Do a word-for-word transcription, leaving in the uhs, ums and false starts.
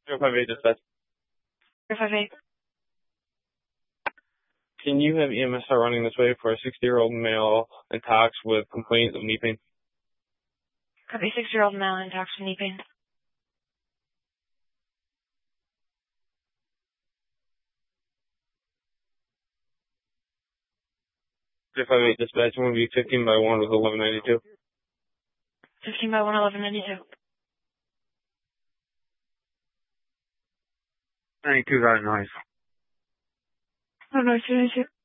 zero five eight dispatch. zero five eight. Can you have E M S start running this way for a sixty-year-old male in talks with complaint of knee pain? Copy, six-year-old male in talks with knee pain. zero five eight dispatch, I'm going to be fifteen by one with eleven ninety-two. fifteen by one, eleven ninety-two. ninety-two got a noise. Oh, no, two ninety-two.